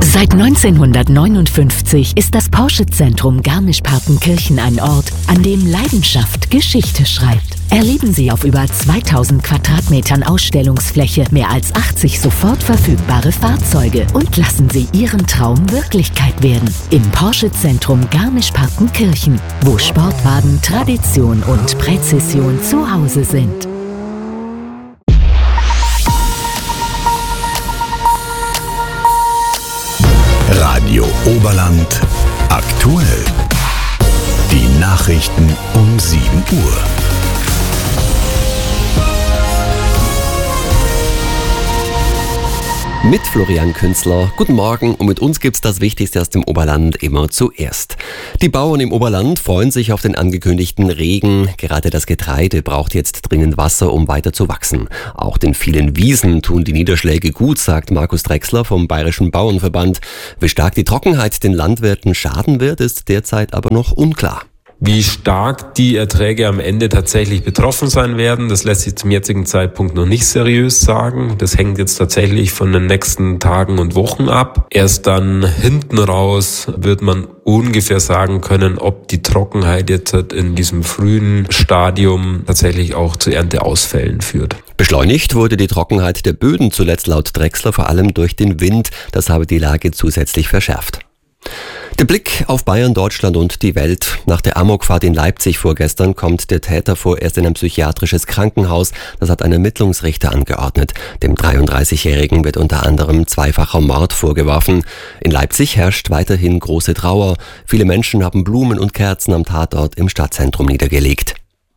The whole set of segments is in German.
Seit 1959 ist das Porsche-Zentrum Garmisch-Partenkirchen ein Ort, an dem Leidenschaft Geschichte schreibt. Erleben Sie auf über 2000 Quadratmetern Ausstellungsfläche mehr als 80 sofort verfügbare Fahrzeuge und lassen Sie Ihren Traum Wirklichkeit werden. Im Porsche-Zentrum Garmisch-Partenkirchen, wo Sportwagen, Tradition und Präzision zu Hause sind. Radio Oberland aktuell. Die Nachrichten um 7 Uhr. Mit Florian Künzler. Guten Morgen und mit uns gibt's das Wichtigste aus dem Oberland immer zuerst. Die Bauern im Oberland freuen sich auf den angekündigten Regen. Gerade das Getreide braucht jetzt dringend Wasser, um weiter zu wachsen. Auch den vielen Wiesen tun die Niederschläge gut, sagt Markus Drechsler vom Bayerischen Bauernverband. Wie stark die Trockenheit den Landwirten schaden wird, ist derzeit aber noch unklar. Wie stark die Erträge am Ende tatsächlich betroffen sein werden, das lässt sich zum jetzigen Zeitpunkt noch nicht seriös sagen. Das hängt jetzt tatsächlich von den nächsten Tagen und Wochen ab. Erst dann hinten raus wird man ungefähr sagen können, ob die Trockenheit jetzt in diesem frühen Stadium tatsächlich auch zu Ernteausfällen führt. Beschleunigt wurde die Trockenheit der Böden zuletzt laut Drechsler vor allem durch den Wind. Das habe die Lage zusätzlich verschärft. Der Blick auf Bayern, Deutschland und die Welt. Nach der Amokfahrt in Leipzig vorgestern kommt der Täter vorerst in ein psychiatrisches Krankenhaus. Das hat ein Ermittlungsrichter angeordnet. Dem 33-Jährigen wird unter anderem zweifacher Mord vorgeworfen. In Leipzig herrscht weiterhin große Trauer. Viele Menschen haben Blumen und Kerzen am Tatort im Stadtzentrum niedergelegt.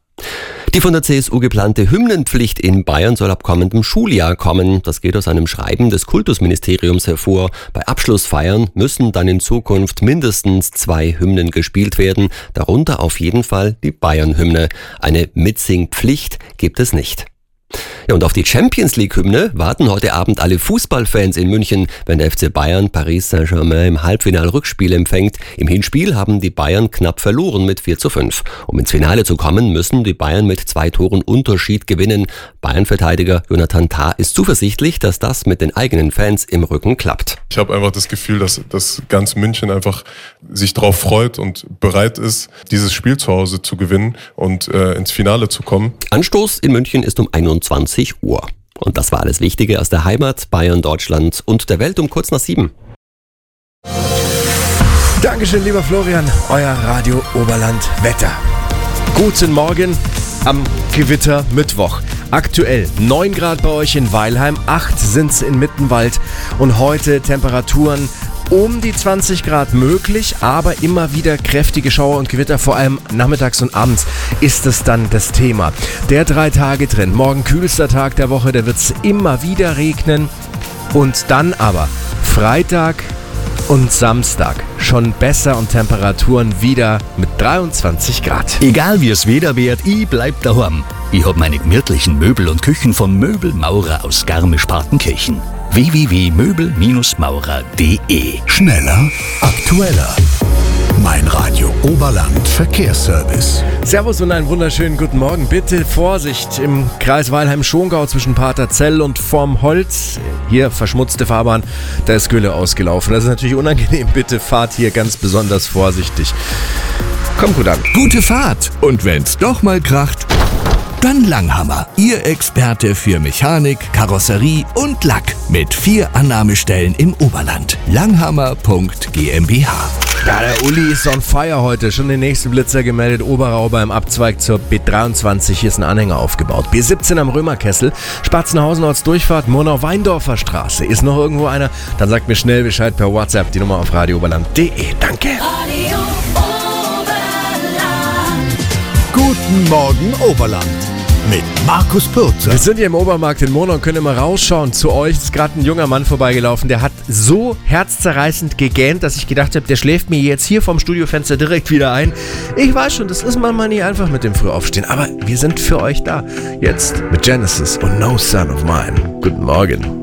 Die von der CSU geplante Hymnenpflicht in Bayern soll ab kommendem Schuljahr kommen. Das geht aus einem Schreiben des Kultusministeriums hervor. Bei Abschlussfeiern müssen dann in Zukunft mindestens 2 Hymnen gespielt werden, darunter auf jeden Fall die Bayern-Hymne. Eine Mitsingpflicht gibt es nicht. Ja, und auf die Champions-League-Hymne warten heute Abend alle Fußballfans in München, wenn der FC Bayern Paris Saint-Germain im Halbfinal-Rückspiel empfängt. Im Hinspiel haben die Bayern knapp verloren mit 4:5. Um ins Finale zu kommen, müssen die Bayern mit 2 Toren Unterschied gewinnen. Bayern-Verteidiger Jonathan Tah ist zuversichtlich, dass das mit den eigenen Fans im Rücken klappt. Ich habe einfach das Gefühl, dass ganz München einfach sich darauf freut und bereit ist, dieses Spiel zu Hause zu gewinnen und ins Finale zu kommen. Anstoß in München ist um 21 Uhr. Und das war alles Wichtige aus der Heimat, Bayern, Deutschland und der Welt um kurz nach 7. Dankeschön, lieber Florian. Euer Radio Oberland Wetter. Guten Morgen am Gewittermittwoch. Aktuell 9 Grad bei euch in Weilheim, 8 sind's in Mittenwald und heute Temperaturen um die 20 Grad möglich, aber immer wieder kräftige Schauer und Gewitter, vor allem nachmittags und abends ist es dann das Thema. Der 3-Tage-Trend, morgen kühlster Tag der Woche, da wird es immer wieder regnen und dann aber Freitag und Samstag schon besser und Temperaturen wieder mit 23 Grad. Egal wie es Wetter wird, ich bleib daheim. Ich hab meine gemütlichen Möbel und Küchen vom Möbelmaurer aus Garmisch-Partenkirchen. www.möbel-maurer.de. Schneller, aktueller. Mein Radio Oberland Verkehrsservice. Servus und einen wunderschönen guten Morgen. Bitte Vorsicht im Kreis Weilheim-Schongau zwischen Paterzell und Vorm Holz. Hier verschmutzte Fahrbahn, da ist Gülle ausgelaufen. Das ist natürlich unangenehm. Bitte fahrt hier ganz besonders vorsichtig. Kommt gut an. Gute Fahrt. Und wenn's doch mal kracht, dann Langhammer. Ihr Experte für Mechanik, Karosserie und Lack. Mit 4 Annahmestellen im Oberland. Langhammer.gmbH. Ja, der Uli ist on fire heute. Schon den nächsten Blitzer gemeldet. Oberau beim Abzweig zur B23. Hier ist ein Anhänger aufgebaut. B17 am Römerkessel. Spatzenhausen Ortsdurchfahrt. Murnau-Weindorfer Straße. Ist noch irgendwo einer? Dann sagt mir schnell Bescheid per WhatsApp. Die Nummer auf radiooberland.de. Danke. Radio Oberland. Guten Morgen Oberland. Mit Markus Pürzer. Wir sind hier im Obermarkt in Murnau und können immer rausschauen zu euch. Es ist gerade ein junger Mann vorbeigelaufen, der hat so herzzerreißend gegähnt, dass ich gedacht habe, der schläft mir jetzt hier vom Studiofenster direkt wieder ein. Ich weiß schon, das ist manchmal nie einfach mit dem Frühaufstehen, aber wir sind für euch da. Jetzt mit Genesis und No Son of Mine. Guten Morgen.